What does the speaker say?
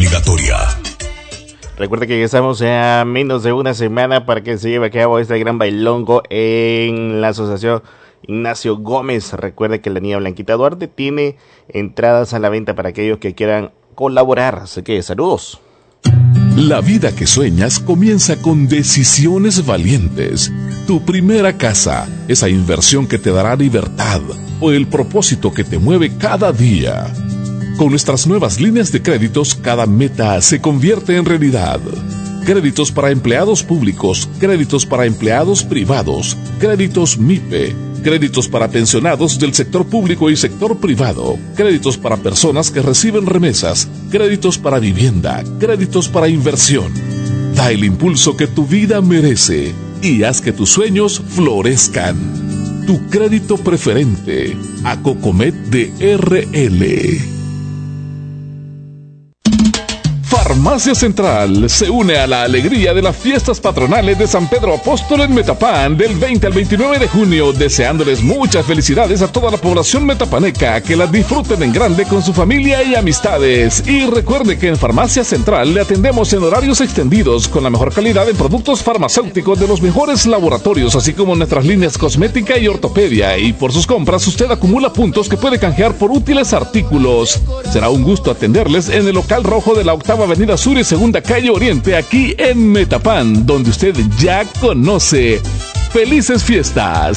obligatoria. Recuerde que estamos a menos de una semana para que se lleve a cabo este gran bailongo en la Asociación Ignacio Gómez. Recuerde que la Niña Blanquita Duarte tiene entradas a la venta para aquellos que quieran colaborar. Así que saludos. La vida que sueñas comienza con decisiones valientes. Tu primera casa, esa inversión que te dará libertad o el propósito que te mueve cada día. Con nuestras nuevas líneas de créditos, cada meta se convierte en realidad. Créditos para empleados públicos, créditos para empleados privados, créditos MIPE, créditos para pensionados del sector público y sector privado, créditos para personas que reciben remesas, créditos para vivienda, créditos para inversión. Da el impulso que tu vida merece y haz que tus sueños florezcan. Tu crédito preferente, Acocomet de RL. Farmacia Central se une a la alegría de las fiestas patronales de San Pedro Apóstol en Metapán del 20 al 29 de junio, deseándoles muchas felicidades a toda la población metapaneca, que las disfruten en grande con su familia y amistades. Y recuerde que en Farmacia Central le atendemos en horarios extendidos con la mejor calidad en productos farmacéuticos de los mejores laboratorios, así como nuestras líneas cosmética y ortopedia. Y por sus compras usted acumula puntos que puede canjear por útiles artículos. Será un gusto atenderles en el local rojo de la Octava Avenida Sur y Segunda Calle Oriente, aquí en Metapán, donde usted ya conoce. ¡Felices fiestas!